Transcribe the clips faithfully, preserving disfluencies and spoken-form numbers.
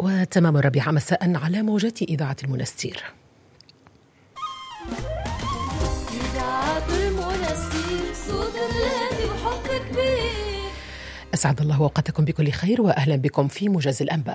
وتمام الربيع مساء على موجات إذاعة المنستير. إذاعة المنستير صوت الهادي وحب كبير. أسعد الله أوقاتكم بكل خير وأهلا بكم في موجز الأنباء.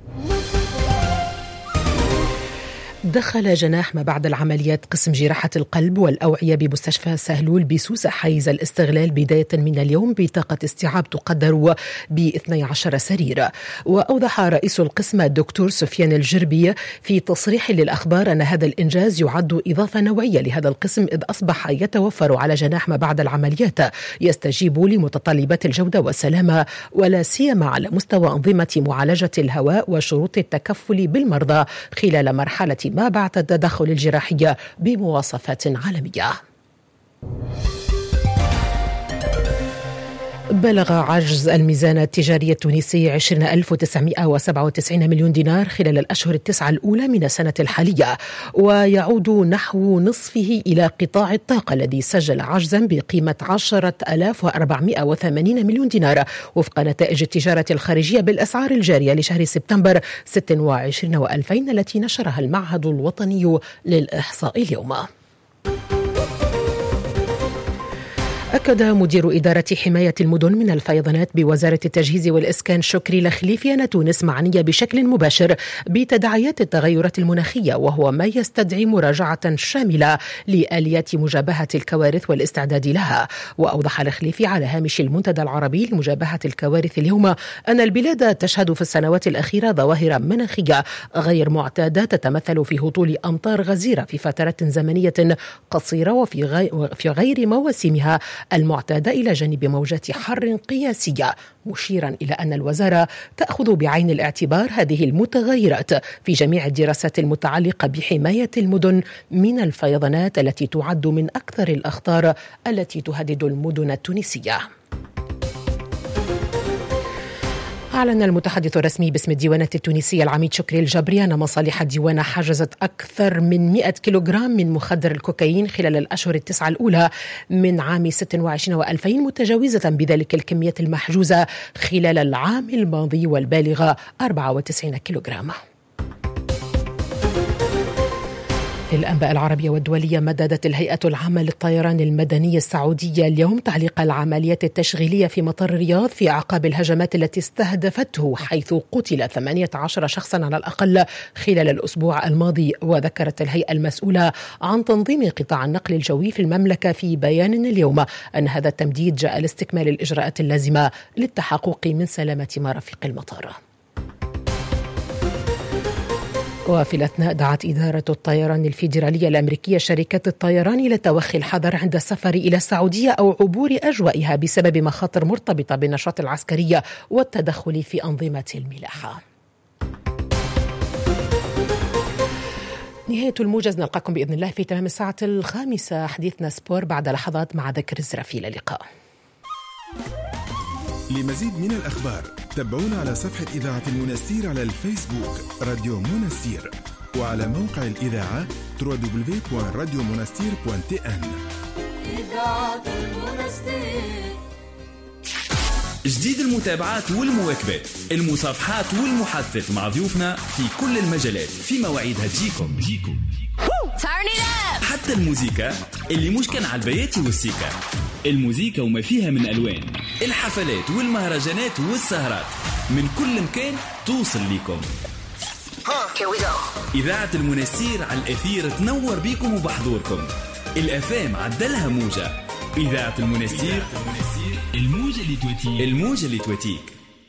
دخل جناح ما بعد العمليات قسم جراحة القلب والأوعية بمستشفى سهلول بسوسة حيز الاستغلال بداية من اليوم بطاقة استيعاب تقدر ب اثني عشر سرير. وأوضح رئيس القسم الدكتور سفيان الجربي في تصريح للأخبار أن هذا الإنجاز يعد إضافة نوعية لهذا القسم، إذ أصبح يتوفر على جناح ما بعد العمليات يستجيب لمتطلبات الجودة والسلامة، ولا سيما على مستوى أنظمة معالجة الهواء وشروط التكفل بالمرضى خلال مرحلة ما بعد التدخل الجراحي بمواصفات عالمية. بلغ عجز الميزان التجاري التونسي عشرين ألف وتسعمائة وسبعة وتسعين مليون دينار خلال الأشهر التسعة الأولى من السنة الحالية، ويعود نحو نصفه إلى قطاع الطاقة الذي سجل عجزا بقيمة عشرة آلاف وأربعمائة وثمانين مليون دينار وفق نتائج التجارة الخارجية بالأسعار الجارية لشهر سبتمبر ستة وعشرين وألفين التي نشرها المعهد الوطني للإحصاء اليوم. أكد مدير إدارة حماية المدن من الفيضانات بوزارة التجهيز والإسكان شكري لخليفي أن تونس معنية بشكل مباشر بتداعيات التغيرات المناخية، وهو ما يستدعي مراجعة شاملة لآليات مجابهة الكوارث والاستعداد لها. وأوضح الخليفي على هامش المنتدى العربي لمجابهة الكوارث اليوم أن البلاد تشهد في السنوات الأخيرة ظواهر مناخية غير معتادة تتمثل في هطول أمطار غزيرة في فترات زمنية قصيرة وفي غير, في غير مواسمها المعتادة، إلى جانب موجات حر قياسية، مشيرا إلى أن الوزارة تأخذ بعين الاعتبار هذه المتغيرات في جميع الدراسات المتعلقة بحماية المدن من الفيضانات التي تعد من أكثر الأخطار التي تهدد المدن التونسية. أعلن المتحدث الرسمي باسم الديوانات التونسية العميد شكري الجبري أن مصالح الديوانة حجزت أكثر من مئة كيلوغرام من مخدر الكوكايين خلال الأشهر التسعة الأولى من عام ستة وعشرين وألفين، متجاوزة بذلك الكمية المحجوزة خلال العام الماضي والبالغة أربعة وتسعين كيلوغرام. في الأنباء العربية والدولية، مددت الهيئة العامة للطيران المدني السعودية اليوم تعليق العمليات التشغيلية في مطار الرياض في أعقاب الهجمات التي استهدفته، حيث قتل ثمانية عشر شخصا على الأقل خلال الأسبوع الماضي. وذكرت الهيئة المسؤولة عن تنظيم قطاع النقل الجوي في المملكة في بيان اليوم أن هذا التمديد جاء لاستكمال الإجراءات اللازمة للتحقق من سلامة مرافق المطار. وفي الأثناء دعت إدارة الطيران الفيدرالية الأمريكية شركات الطيران إلى توخي الحذر عند السفر إلى السعودية أو عبور أجوائها بسبب مخاطر مرتبطة بالنشاط العسكري والتدخل في أنظمة الملاحة. نهاية الموجز، نلقاكم بإذن الله في تمام الساعة الخامسة. حديثنا سبور بعد لحظات مع ذكر الزرافي. إلى اللقاء. لمزيد من الأخبار تابعونا على صفحة إذاعة المنستير على الفيسبوك راديو منستير، وعلى موقع الإذاعة دبليو دبليو دبليو دوت راديو منستير دوت تي إن. إذاعة المنستير. جديد المتابعات والمواكبات، المصافحات والمحادثات مع ضيوفنا في كل المجالات في مواعيدها تجيكم جيكم حتى الموسيقى اللي مش كان على البياتي والسيكا، الموسيقى وما فيها من ألوان، الحفلات والمهرجانات والسهرات من كل مكان توصل ليكم. إذاعة المنستير على الأثير تنور بيكم وبحضوركم. الأفام عدلها موجة. إذاعة المنستير، الموجة اللي توتيك الموجة اللي توتيك.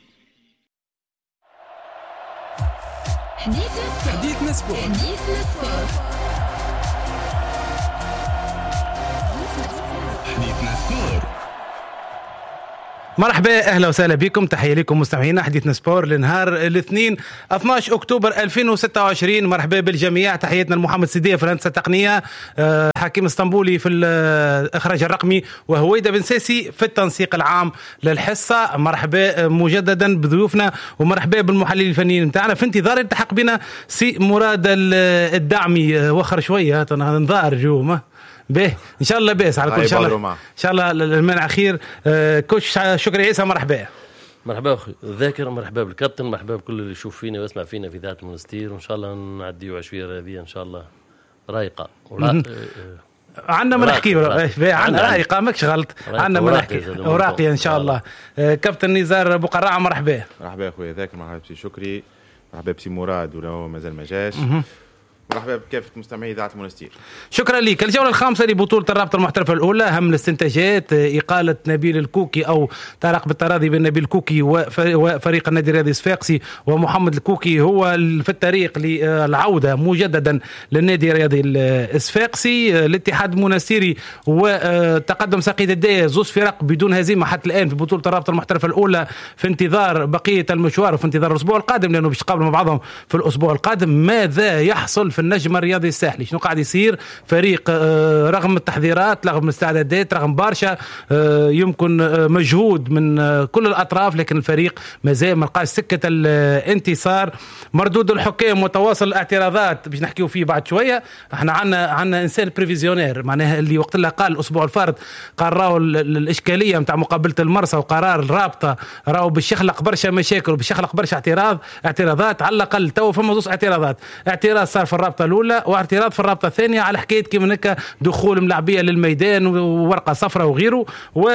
حديثنا سبور. حديثنا سبور. حديثنا سبور. مرحبا، اهلا وسهلا بكم، تحيه لكم مستمعينا. حديثنا سبور لنهار الاثنين اثني عشر أكتوبر ألفين وستة وعشرين. مرحبا بالجميع، تحياتنا لمحمد سيديه في الهندسه التقنيه، حكيم اسطنبولي في الاخراج الرقمي، وهويدا بن ساسي في التنسيق العام للحصه. مرحبا مجددا بضيوفنا، ومرحبا بالمحللين الفنيين نتاعنا. في انتظار التحق بنا سي مراد الدعمي، وخر شويه نظهر جوه به ان شاء الله. بيس على كل ان شاء الله ان شاء الله المنع خير. كوش شكري عيسى، مرحبا. مرحبا اخي ذاكر، مرحبا بالكابتن، مرحبا بكل اللي يشوف فينا ويسمع فينا في اذاعه المونستير، وان شاء الله نعديوا عشويه رياضيه ان شاء الله رايقه ورا... عندنا ما نحكي عن رايقه ماكش غلط، عندنا ما نحكي وراقيه ان شاء الله. كابتن نزار بقراعه مرحبا. مرحبا اخويا ذاكر، مرحبا بسي شكري، مرحبا بسي مراد ولا هو مازال ما جاش، مرحبا بكافة مستمعي إذاعة المونستير. شكرا لك. الجولة الخامسة لبطولة الرابطة المحترفة الأولى، أهم الاستنتاجات إقالة نبيل الكوكي أو تعلق بالتراضي بين نبيل الكوكي وفريق النادي الرياضي الصفاقسي، ومحمد الكوكي هو في الطريق للعودة مجددا للنادي الرياضي الصفاقسي. الاتحاد المنستيري وتقدم ساقية الداية زوز فرق بدون هزيمة حتى الآن في بطولة الرابطة المحترفة الأولى، في انتظار بقية المشوار وفي انتظار الأسبوع القادم لأنه باش يقابلوا مع بعضهم في الأسبوع القادم. ماذا يحصل في النجم الرياضي الساحلي؟ شنو قاعد يصير؟ فريق رغم التحضيرات، رغم الاستعدادات، رغم برشا يمكن مجهود من كل الأطراف، لكن الفريق مازال ما لقاش سكة الانتصار. مردود الحكام وتواصل الاعتراضات باش نحكيو فيه بعد شوية. احنا عنا عنا انسان بريفيزيونير، معناها اللي وقت الله قال الأسبوع الفارط قال راهو الإشكالية متاع مقابلة المرسى وقرار الرابطة راهو باش يخلق برشا مشاكل وباش يخلق برشا اعتراض اعتراضات. على الأقل تو فما زوج اعتراضات، اعتراض صار في الرابطة الأولى واعتراض في الرابطة الثانية على حكاية كيف هناك دخول ملاعبية للميدان وورقة صفراء وغيره.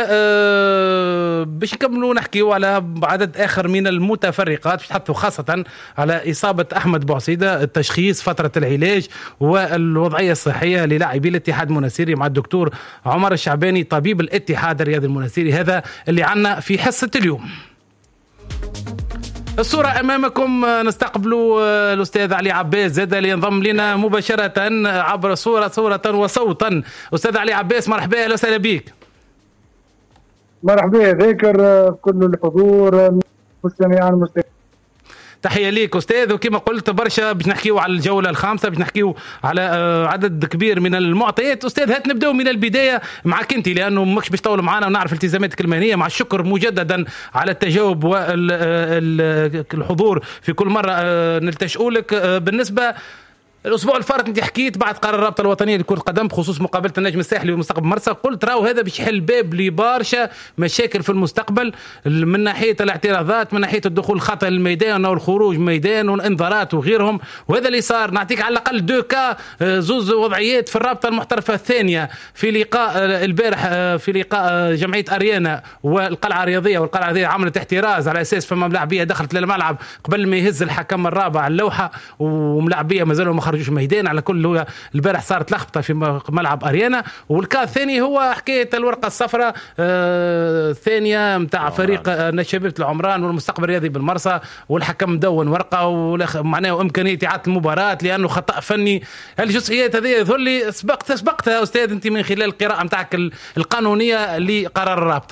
وباش نكملوا نحكيوا على عدد آخر من المتفرقات، باش نحطوا خاصة على إصابة أحمد بوعصيدة، التشخيص، فترة العلاج والوضعية الصحية للاعبي الاتحاد المنستيري مع الدكتور عمر الشعباني طبيب الاتحاد الرياضي المنستيري. هذا اللي عنا في حصة اليوم. الصورة أمامكم، نستقبلوا الأستاذ علي عباس زاد اللي ينضم لنا مباشرة عبر صورة صورة وصوتا. أستاذ علي عباس مرحبا، أهلا وسهلا بك. مرحبا ذاكر كل الحضور مستمعين المستمعين. تحية ليك أستاذ. وكما قلت برشا باش نحكيو على الجولة الخامسة، باش نحكيو على عدد كبير من المعطيات. أستاذ هات نبدأ من البداية معك أنت، لأنه ماكش باش تطول معنا ونعرف التزاماتك المهنية. مع الشكر مجددا على التجاوب والحضور في كل مرة نلتجئوا لك. بالنسبة الأسبوع الفارط أنت حكيت بعد قرار الرابطة الوطنية لكرة القدم بخصوص مقابلة النجم الساحلي ومستقبل مرسى، قلت راهو هذا باش يحل باب لبارشا مشاكل في المستقبل من ناحية الاعتراضات، من ناحية الدخول الخطأ للميدان أو الخروج من الميدان والانذارات وغيرهم. وهذا اللي صار. نعطيك على الأقل دو كا زوز وضعيات في الرابطة المحترفة الثانية في لقاء البارح، في لقاء جمعية أريانا والقلعة الرياضية. والقلعة الرياضية عملت احتراز على أساس فما ملاعبية دخلت للملعب قبل ما يهز الحكم الرابع اللوحة، وملاعبية ما زالوا خرجوش ميدان. على كل هو البارح صارت لخبطه في ملعب اريانا. والكا الثاني هو حكايه الورقه الصفراء الثانيه آه نتاع فريق نشابه العمران والمستقبل الرياضي بالمرسى، والحكم مدون ورقه معناه امكانيه اعاده المباراه لانه خطا فني. الجزئيات هذه يظهر لي سبقت سبقتها استاذ انت من خلال القراءه نتاعك القانونيه لقرار الرابطه.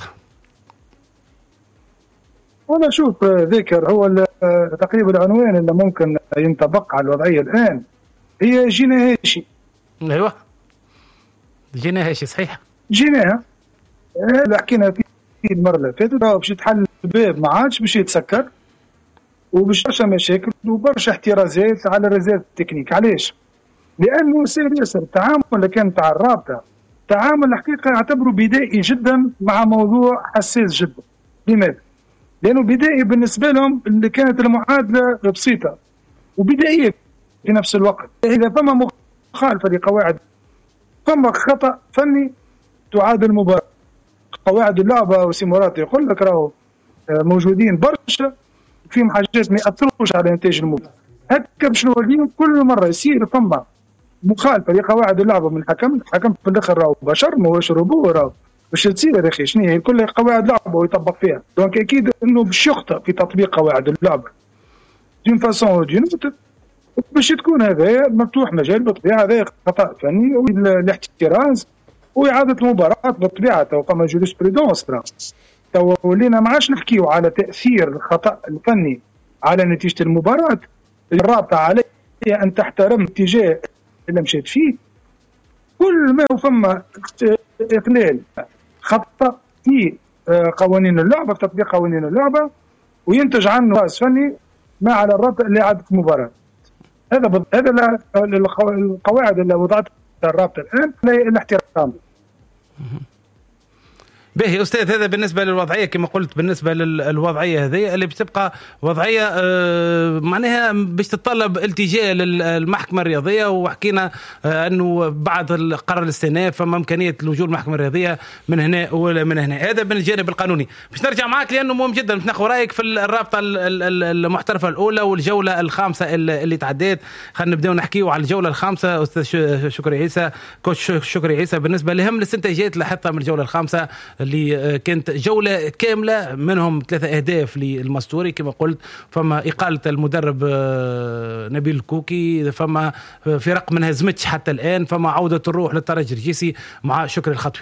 وانا اشوف ذكر هو تقريبا العنوان اللي ممكن ينطبق على الوضعيه الان هي جينا هاشي. ايوه جينا هاشي صحيح، جيناها اللي حكينا فيه المره اللي فاتت باش يتحل الباب ما عادش باش يتسكر وباش برشا مشاكل وبرشا احترازات على الريزيرف التكنيك. علاش؟ لانه سير ياسر التعامل اللي كان تاع الرابطه تعامل الحقيقه اعتبره بدائي جدا مع موضوع حساس جدا. لماذا؟ لانه بدائي بالنسبه لهم اللي كانت المعادله بسيطه وبدائيه في نفس الوقت. إذا فما مخالفة لقواعد، فما خطأ فني تعاد المباراة. قواعد اللعبة وسيمورات يقول لك راهو موجودين برشا فيهم حاجات ما يأثروش على إنتاج المباراة. هكا باش نوليو كل مرة يصير فما مخالفة لقواعد اللعبة من الحكم، الحكم في الآخر راهو بشر ماهوش روبو راهو باش تصير يا أخي شنو هي كل قواعد لعبة ويطبق فيها. دونك أكيد إنه باش يخطأ في تطبيق قواعد اللعبة دون فاسون أو دون أوتر باش تكون هذا مفتوح مجال بالطبيعه. هذا خطا فني والاحتراز واعاده المباراه بالطبيعه. تو فما جوريسبرودونس تو ولينا ما عادش نحكيو على تاثير الخطا الفني على نتيجه المباراه. الرابطه عليها ان تحترم اتجاه اللي مشيت فيه. كل ما فما اقلال خطا في قوانين اللعبه في تطبيق قوانين اللعبه وينتج عنه راس فني ما على الرابطه لاعاده المباراه. هذا هذا القواعد اللي وضعتها الرابطه الان الاحترام. باهي أستاذ، هذا بالنسبة للوضعية كما قلت. بالنسبة للوضعية هذه اللي بتبقى وضعية آه معناها باش تتطلب التجاء للمحكمة الرياضية، وحكينا آه أنه بعد القرار الاستئناف فما إمكانية لوجود المحكمة الرياضية من هنا ولا من هنا. هذا من الجانب القانوني. باش نرجع معك لأنه مهم جدا باش ناخذ رأيك في الرابطة المحترفة الأولى والجولة الخامسة اللي تعديت. خلينا نبداو نحكيو على الجولة الخامسة. أستاذ شكري عيسى، كوتش شكري عيسى، بالنسبة لهم الاستنتاجات لاحظتها من الجولة الخامسة اللي كانت جولة كاملة، منهم ثلاثة أهداف للمستوري كما قلت، فما إقالة المدرب نبيل الكوكي، فما فرق ما انهزمتش حتى الآن، فما عودة الروح للترجي الرجيسي مع شكري الخطوي.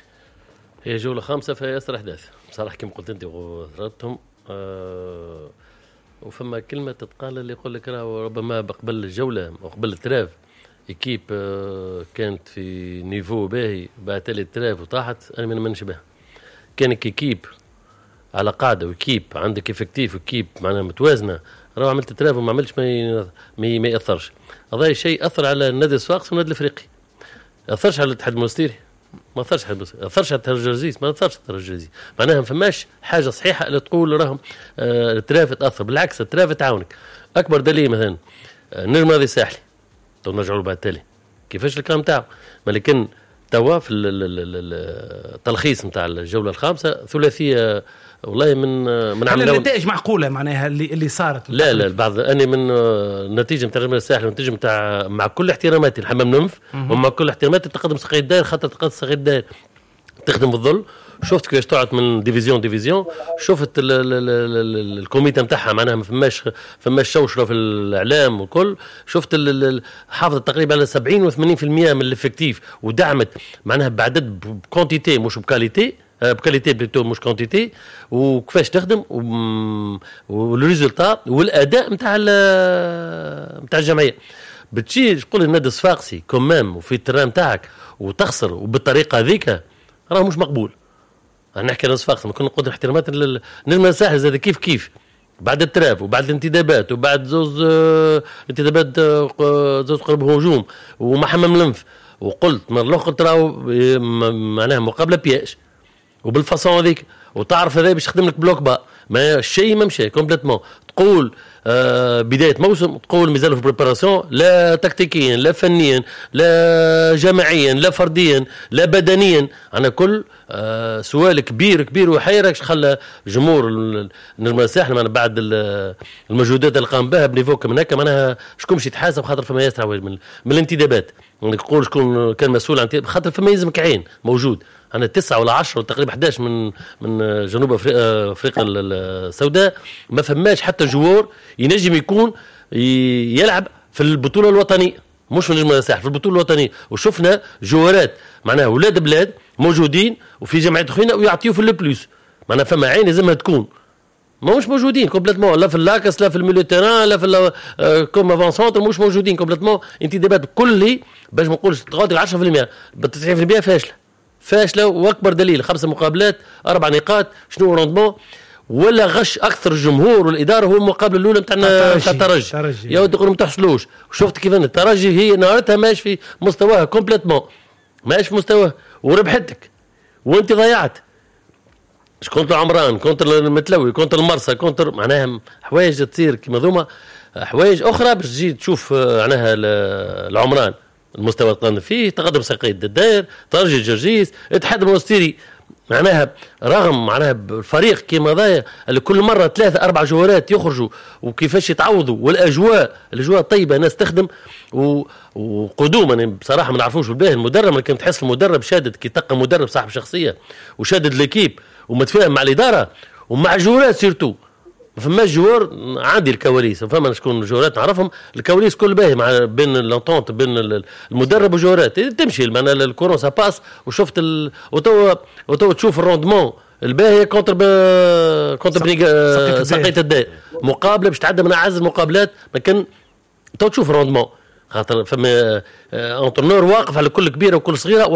هي جولة خامسة فيها ياسر أحداث بصراحة كما قلت أنت وثرتهم. أه وفما كلمة تتقال اللي يقول لك راهو ربما قبل الجولة وقبل التراف إكيب أه كانت في نيفو باهي، بعد تالي التراف وطاحت. أنا من منش بها كان كيكيب على قاعدة وكيب عندك إفكتيف وكيب معناها متوازنة، راهو عملت تراف وما عملش ما ما يأثرش. هذا الشيء أثر على النادي الصفاقسي والنادي الأفريقي، أثرش على الاتحاد المنستيري، ما أثرش على أثرش على الترجي الرجيسي، ما أثرش على الترجي الرجيسي. معناها ما فماش حاجة صحيحة اللي تقول راهم آه التراف تأثر، بالعكس التراف تعاونك. أكبر دليل مثلا آه نجم هذا الساحلي تو نرجعوا بعد تالي كيفاش الكلام تاعو، ولكن توا في التلخيص نتاع الجولة الخامسة ثلاثية والله من من عملوا النتائج معقولة معناها اللي اللي صارت. لا لا البعض أنا من النتيجة نتاع الرجال الساحل والنتيجة نتاع مع كل احتراماتي الحمام ننف ومع كل احتراماتي تقدم صغير الدائر، خاطر تقدم صغير الدائر تخدم بالظل. شفت كيفاش طلعت من ديفيزيون ديفيزيون، شفت الكوميتي نتاعها معناها ما فماش فماش شوشره في الاعلام وكل. شفت حافظت تقريبا على سبعين و ثمانين بالمئة من الافكتيف ودعمت معناها بعدد بكونتيتي مش بكاليتي، بكاليتي بليتو مش كونتيتي، وكيفاش تخدم والريزلتا والاداء نتاع نتاع الجمعيه. بتجي تقول النادي الصفاقسي كمام وفي الترام تاعك وتخسر وبالطريقه هذيك راه مش مقبول. انا نحكي على الصفاقسي كنا نقول احترامات نجم الساحل زاد كيف كيف بعد التراف وبعد الانتدابات وبعد زوز انتدابات زوز قرب هجوم وما حمام لنف، وقلت مرة قلت راهو معناها مقابله بياش وبالفاصون هذيك، وتعرف هذا باش يخدم لك بلوك با ما الشيء ما مشى كومبليتمون. تقول آه بدايه موسم، تقول مازال في بريباراسيون، لا تكتيكيا لا فنيا لا جماعيا لا فرديا لا بدنيا. انا كل آه سؤال كبير كبير ويحيرك خلى جمهور النجم الساحل من بعد المجهودات اللي قام بها بنيفو من هكا معناها شكون باش يتحاسب خاطر فما ياسر من, من الانتدابات. يعني تقول شكون كان مسؤول عن خاطر فما يلزمك عين موجود. أنا تسعة ولا عشرة تقريبا أحد عشر من من جنوب أفريقيا, أفريقيا السوداء ما فماش حتى جوار ينجم يكون يلعب في البطولة الوطنية، مش في نجم الساحل، في البطولة الوطنية. وشفنا جوارات معناها أولاد بلاد موجودين وفي جمعية أخرى ويعطيوا في البلوس، معناها فما عين لازمها تكون ما مش موجودين كومبليتمون، لا في اللاكس لا في الميليو تيران لا في كوم افون سونتر مش موجودين كومبليتمون. انتدابات كل باش ما نقولش تغادر عشرة بالمئة تسعين بالمئة فاشله فاشله. واكبر دليل خمسه مقابلات اربع نقاط، شنو روندمون ولا غش اكثر الجمهور والاداره هو المقابله الاولى نتاعنا نتاع الترجي. يا ودي ما تحصلوش. شفت كيف الترجي هي نهارتها ماشي في مستواها كومبليتمون، ماشي في مستواها وربحتك وانت ضيعت. اش كنت عمران كنت المتلوي كنت المرسى كنت معناها حوايج تصير كيما ذوما حوايج اخرى باش تجي تشوف معناها العمران المستوى القادم فيه تقدم سقيد الدائر ترجي الجرجيس اتحاد المنستيري معناها رغم معناها الفريق كيما ذايا اللي كل مره ثلاثه اربع جوارات يخرجوا وكيفاش يتعوضوا والاجواء الاجواء طيبه ناس تخدم وقدوما يعني بصراحه ما نعرفوش بالباهي المدرب اللي كنت تحس المدرب شادد كي تلقى مدرب صاحب شخصيه وشادد ليكيب ومتفاهم مع الاداره ومع جوارات سيرتو. ما فماش جوار عندي الكواليس فما شكون جوارات نعرفهم الكواليس كل باهي مع بين لونتونت بين المدرب وجوارات تمشي معنا الكورون سا باس. وشفت ال... وتو وتو تشوف الروندمون الباهي كونتر ب... كونتر بنيج... سقية الداء مقابله باش تعدى من اعز المقابلات. لكن تو تشوف الروندمون خاطر فما انترنور واقف على كل كبيره وكل صغيره